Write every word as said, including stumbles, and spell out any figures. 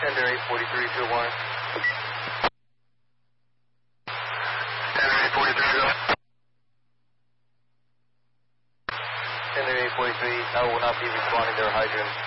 Tender eight forty-three to one. Tender eight forty-three to one. Tender eight forty-three, I will not be responding to our hydrant.